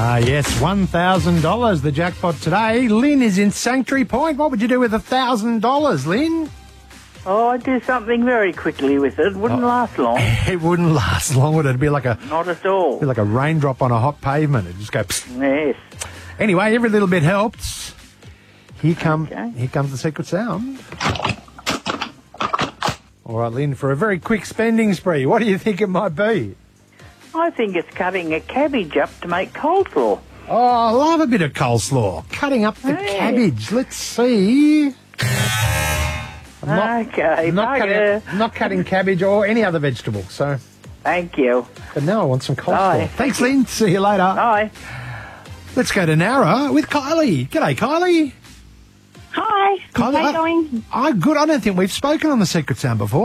Yes, $1,000, the jackpot today. Lynn is in Sanctuary Point. What would you do with $1,000, Lynn? Oh, I'd do something very quickly with it. It wouldn't last long. It wouldn't last long, would it? It'd be like a Not at all. be like a raindrop on a hot pavement. It'd just go... Psst. Yes. Anyway, every little bit helps. Here comes the secret sound. All right, Lynn, for a very quick spending spree, what do you think it might be? I think it's cutting a cabbage up to make coleslaw. Oh, I love a bit of coleslaw. Cutting up the cabbage. Let's see. I'm not cutting cabbage or any other vegetable, so... Thank you. But now I want some coleslaw. Bye. Thanks, Lynn. See you later. Bye. Let's go to Nara with Kylie. G'day, Kylie. Hi. Kylie, How you going? Good. I don't think we've spoken on the Secret Sound before.